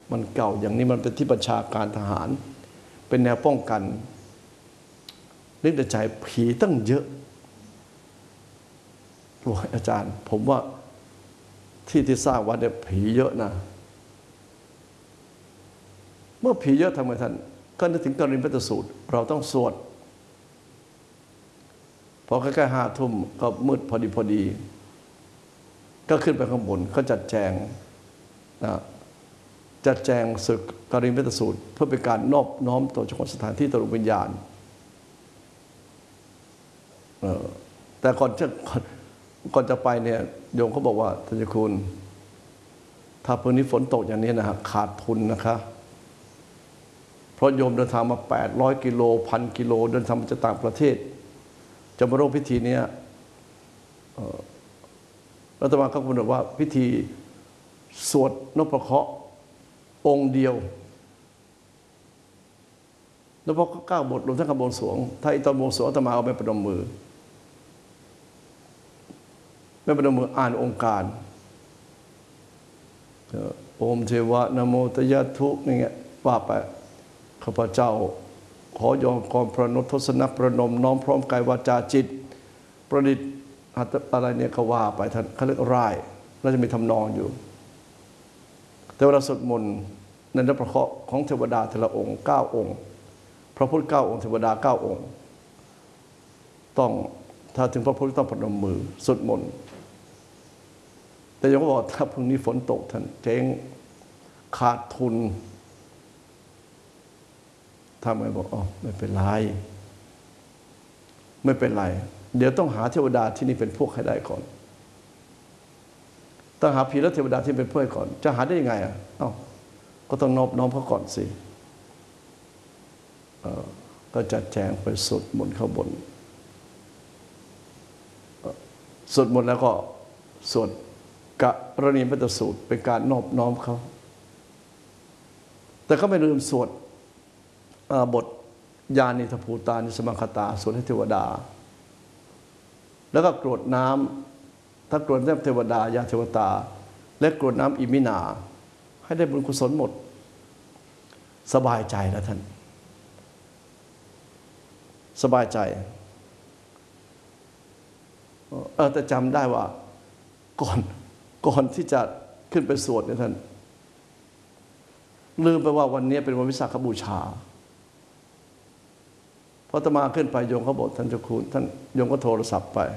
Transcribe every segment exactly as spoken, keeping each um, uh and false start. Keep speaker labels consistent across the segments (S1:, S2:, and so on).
S1: มันเก่าอย่างนี้มันเป็นที่บัญชาการทหารเป็นแนวป้องกันนึกในใจผีตั้งเยอะโอ้ยอาจารย์ผมว่าที่ที่สร้างวัดเนี่ยผีเยอะนะเมื่อผีเยอะทำไมท่านก็นึกถึงกรณีพัตสูตรเราต้องสวดพอใกล้ๆห้าทุ่มก็มืดพอดีพอดีก็ขึ้นไปข้างบนก็จัดแจงนะจัดแจงศึกกรณีพัตสูตรเพื่อเป็นการนอบน้อมต่อเจ้าของสถานที่ตรุวิญญาณแต่ก่อนจะก่อนจะไปเนี่ยโยมเขาบอกว่าท่านเจ้าคุณถ้าพื้นนี้ฝนตกอย่างนี้นะฮะขาดทุนนะคะเพราะโยมเดินทางมาแปดร้อยกิโลพันกิโลเดินทางมาจากต่างประเทศจะมาร่วมพิธีนี้รัฐบาลก็กำหนดว่าพิธีสวดนพเคราะห์องค์เดียวนพเคราะห์เก้าบทรวมทั้งคำบวงสรวงถ้าอีตอนบวงสรวงอาตมาเอาไปประนมมือไม่ประนมมืออ่านองค์การโอมเทวะนะโมตยะทุนี่เงี้ยว่าไปข้าพเจ้าขอยอมกรพระนทศนประนมน้อมพร้อมกายวาจาจิตประดิษฐ์อะไรเนี่ยเขาว่าไปท่านเขาเรียกร่ายแล้วจะมีทำนองอยู่แต่เวลาสวดมนต์ในนพเคราะห์ของเทวดาแต่ละองค์เก้าองค์พระพุทธเก้าองค์เทวดาเก้าองค์ต้องถ้าถึงพระพุทธต้องประนมมือสวดมนต์แต่ยังบอกถ้าพรุ่งนี้ฝนตกท่านเจ๊งขาดทุนทำไมบอกอ๋อไม่เป็นไรไม่เป็นไรเดี๋ยวต้องหาเทวดาที่นี่เป็นพวกให้ได้ก่อนต้องหาผีและเทวดาที่เป็นพวกให้ก่อนจะหาได้ยังไงอ่ะเอ้าก็ต้องนอบน้อมเขาก่อนสิก็จัดแจงไปสวดมนต์ข้างบนสวดมนต์แล้วก็สวดกรณีพัตสูตรเป็นการนอบน้อมเขาแต่ก็ไม่ลืมสวดบทญาณิทภูตานิสมังคตาสวดให้เทวดาแล้วก็กรวดน้ำถ้ากรวดน้ำเทวดายาเทวตาและกรวดน้ำอิมินาให้ได้บุญกุศลหมดสบายใจแล้วท่านสบายใจเออแต่จำได้ว่าก่อนก่อนที่จะขึ้นไปสวดเนี่ยท่านลืมไปว่าวันนี้เป็นวันวิสาขบูชาพออาตมาขึ้นไปโยมเขาบอกท่านเจ้าคุณท่านโยมก็โทรศัพท์ไป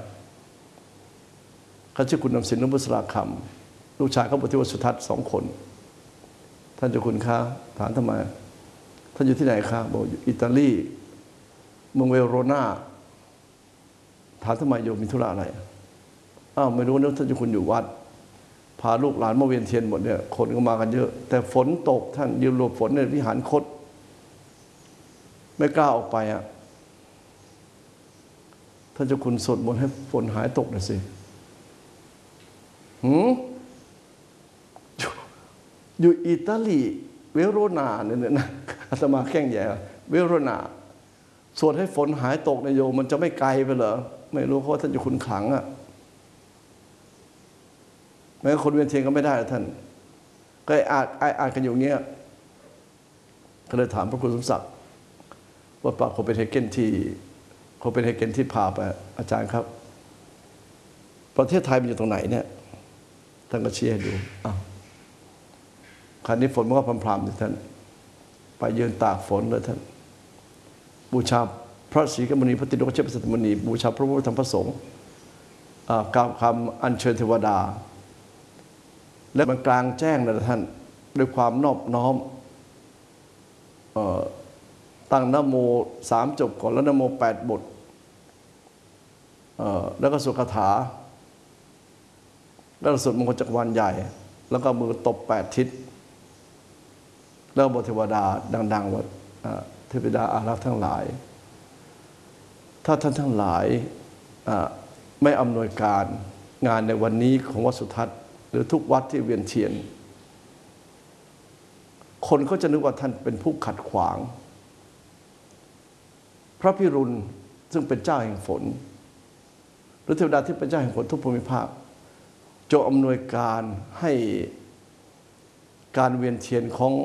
S1: เขาชื่อคุณนำสินนุบุษราคำลูกชายเขาบอกที่วัดสุทัศน์สองคนท่านเจ้าคุณคะถามทำไมท่านอยู่ที่ไหนคะบอกอยู่อิตาลีเมืองเวโรนาถามทำไมโยมมีธุระอะไรอ้าวไม่รู้นะท่านเจ้าคุณอยู่วัดพาลูกหลานมาเวียนเทียนหมดเนี่ยคนก็มากันเยอะแต่ฝนตกท่านยืนหลบฝนในวิหารคดไม่กล้าออกไปอ่ะท่านเจ้าคุณสวดมนต์ให้ฝนหายตกหน่อยสิหืมอยู่อิตาลีเวโรนาเนี่ยนะอาตมาแข้งแย่เวโรนาสวดให้ฝนหายตกนายโยมมันจะไม่ไกลไปเหรอไม่รู้เพราะท่านเจ้าคุณขลังอ่ะแม้คนเวียนเทียนก็ไม่ได้ท่านก็อ่านอ่านกันอยู่เงี้ยก็เลยถามพระครูสมศักดิ์ว่าปากโคเปนเฮเกนที่โคเปนเฮเกนที่พาไปอาจารย์ครับประเทศไทยมันอยู่ตรงไหนเนี่ยท่านก็ชี้ให้ดูอ้าวคราวนี้ฝนมันก็พรำๆอยู่ท่านไปยืนตากฝนเลยท่านบูชาพระศรีกมณีพระติโลกเชษฐมณีบูชาพระพุทธธรรมพระสงฆ์กล่าวคำอัญเชิญเทวดาและมันกลางแจ้งนะท่านด้วยความนอบน้อมตั้งนะโมสามจบก่อนแล้วนะโมแปดบทแล้วก็สวดคาถาแล้วสวดมงคลจักรวาลใหญ่แล้วก็มือตบแปดทิศแล้วบทเทวดาดังๆว่าเทวดาอารักษ์ทั้งหลายถ้าท่านทั้งหลายไม่อำนวยการงานในวันนี้ของวัดสุทัศน์หรือทุกวัดที่เวียนเทียนคนเขาจะนึกว่าท่านเป็นผู้ขัดขวางพระพิรุณซึ่งเป็นเจ้าแห่งฝนหรือเทวดาที่เป็นเจ้าแห่งฝนทุกภูมิภาคจงอำนวยการให้การเวียนเทียนของ